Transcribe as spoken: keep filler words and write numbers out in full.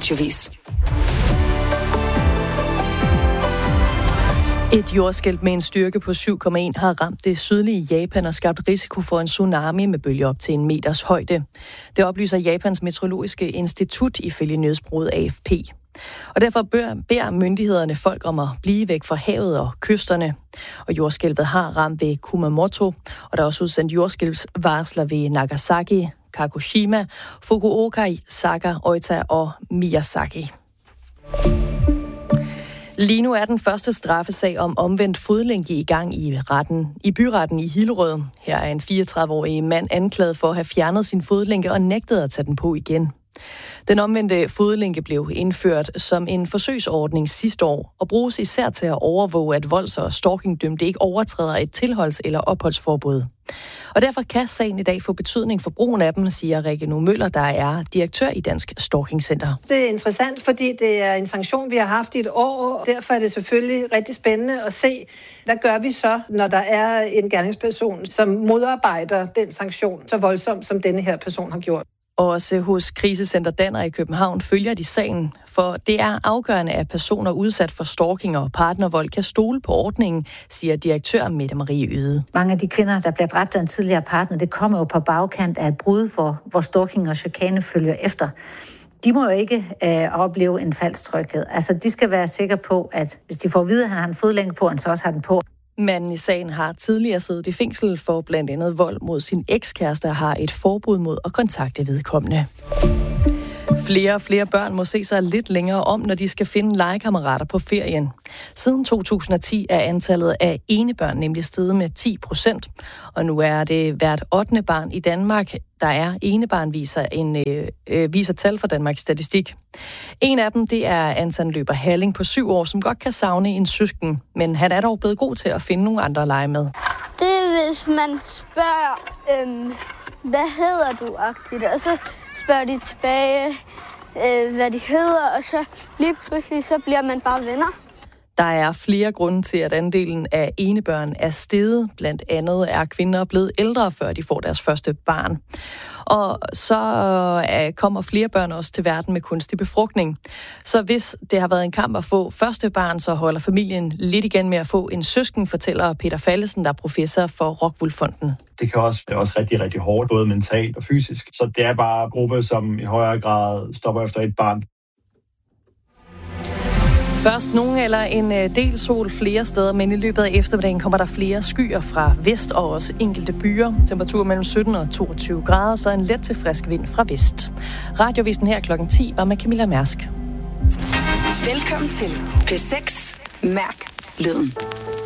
Radiovis. Et jordskælv med en styrke på syv komma en har ramt det sydlige Japan og skabt risiko for en tsunami med bølger op til en meters højde. Det oplyser Japans meteorologiske institut ifølge nyhedsbureauet A F P. Og derfor beder myndighederne folk om at blive væk fra havet og kysterne. Og jordskælvet har ramt ved Kumamoto, og der er også udsendt jordskælvsvarsler ved Nagasaki, Kagoshima, Fukuoka, Saga, Oita og Miyazaki. Lige nu er den første straffesag om omvendt fodlænke i gang i retten, i byretten i Hillerød. Her er en fireogtredive-årig mand anklaget for at have fjernet sin fodlænke og nægtet at tage den på igen. Den omvendte fodlænke blev indført som en forsøgsordning sidste år og bruges især til at overvåge, at volds- og stalkingdømte ikke overtræder et tilholds- eller opholdsforbud. Og derfor kan sagen i dag få betydning for brugen af dem, siger Rikke Nu Møller, der er direktør i Dansk Stalking Center. Det er interessant, fordi det er en sanktion, vi har haft i et år. Derfor er det selvfølgelig rigtig spændende at se, hvad gør vi så, når der er en gerningsperson, som modarbejder den sanktion så voldsomt, som denne her person har gjort. Også hos Krisecenter Danner i København følger de sagen, for det er afgørende, at personer udsat for stalking og partnervold kan stole på ordningen, siger direktør Mette Marie Yde. Mange af de kvinder, der bliver dræbt af en tidligere partner, det kommer jo på bagkant af et brud, hvor, hvor stalking og chikane følger efter. De må jo ikke øh, opleve en falsk tryghed. Altså, de skal være sikre på, at hvis de får at vide, at han har en fodlænke på, han så også har den på. Manden i sagen har tidligere siddet i fængsel for blandt andet vold mod sin ekskæreste og har et forbud mod at kontakte vedkommende. Flere og flere børn må se sig lidt længere om, når de skal finde legekammerater på ferien. Siden to tusind og ti er antallet af enebørn nemlig steget med ti procent, og nu er det hvert ottende barn i Danmark, der er enebarn, viser, en, øh, viser tal fra Danmarks Statistik. En af dem, det er Anton Løber Halling på syv år, som godt kan savne en søsken, men han er dog blevet god til at finde nogle andre at lege med. Det er, hvis man spørger, øhm, hvad hedder du-agtigt, og så spørger de tilbage, øh, hvad de hedder, og så lige pludselig så bliver man bare venner. Der er flere grunde til, at andelen af enebørn er steget. Blandt andet er kvinder blevet ældre, før de får deres første barn. Og så kommer flere børn også til verden med kunstig befrugtning. Så hvis det har været en kamp at få første barn, så holder familien lidt igen med at få en søsken, fortæller Peter Fallesen, der er professor for Rockwool Fonden. Det kan også være også rigtig, rigtig hårdt, både mentalt og fysisk. Så det er bare en gruppe, som i højere grad stopper efter et barn. Først nogen eller en del sol flere steder, men i løbet af eftermiddagen kommer der flere skyer fra vest og også enkelte byer. Temperatur mellem sytten og toogtyve grader, så en let til frisk vind fra vest. Radiovisen her klokken ti var med Camilla Mærsk. Velkommen til P seks. Mærk lyden.